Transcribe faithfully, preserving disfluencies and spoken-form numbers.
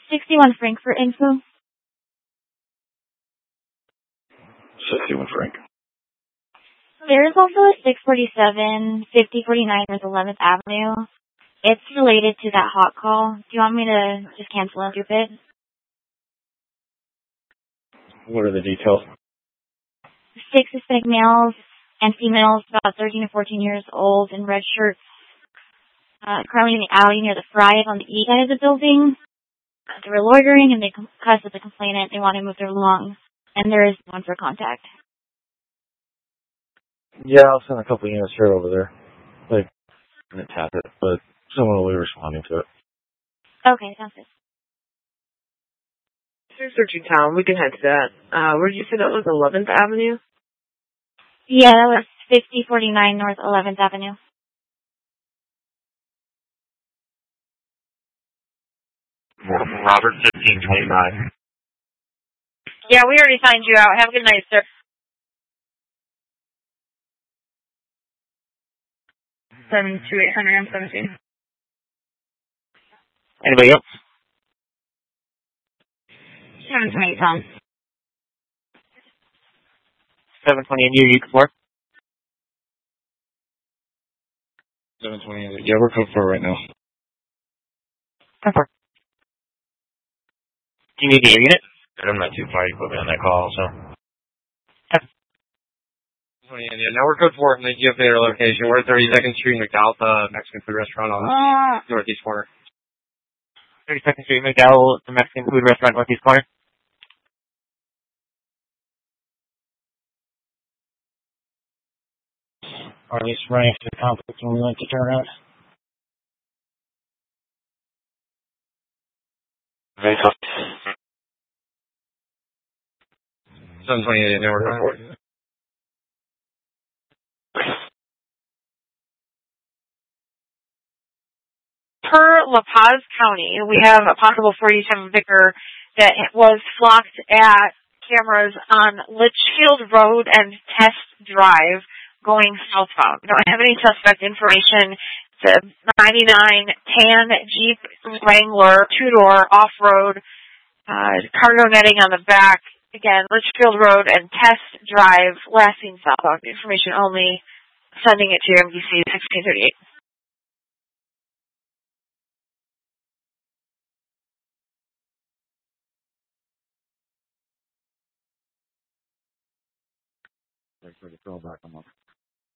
sixty-one Frank for info. sixty-one Frank. There is also a six forty-seven, fifty forty-nine North eleventh Avenue. It's related to that hot call. Do you want me to just cancel and skip it? What are the details? Six Hispanic males and females, about thirteen to fourteen years old, in red shirts, uh, currently in the alley near the Fry on the east side of the building. Uh, they were loitering, and they cussed at the complainant. They wanted to move their lungs, and there is one for contact. Yeah, I'll send a couple units here over there. Like, I'm gonna tap it, but someone will be responding to it. Okay, sounds good. Through searching town, we can head to that. Uh, where did you say that was? eleventh Avenue? Yeah, that was fifty forty-nine North eleventh Avenue. Robert, fifteen twenty-nine. Yeah, we already signed you out. Have a good night, sir. seven two eight hundred, I'm seventeen. Anybody else? seven twenty-eight, Tom. seven twenty and you, you can work? seven twenty, yeah, we're code four right now. Code four. Do you need the air unit? I'm not too far, you put me on that call, so. Okay. Yeah, now we're code four, and then you update our location. We're at thirty-second Street, McDowell, uh, Mexican food restaurant on Uh, northeast corner. thirty-second Street, McDowell, the Mexican food restaurant, northeast corner. Or at least running to the complex when we went to turn around. Very tough. seven twenty-eight, now we're code four. Per La Paz County, we have a possible forty-seven Vicar that was flocked at cameras on Litchfield Road and Test Drive going southbound. We don't have any suspect information. It's a ninety-nine tan Jeep Wrangler, two-door, off-road, uh, cargo netting on the back. Again, Litchfield Road and Test Drive, last seen southbound. Information only. Sending it to your M D C sixteen thirty-eight. Thanks for the call back. I'm up.